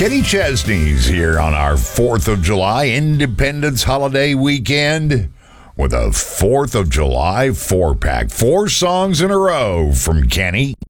Kenny Chesney's here on our 4th of July Independence Holiday weekend with a 4th of July 4-pack. 4 songs in a row from Kenny.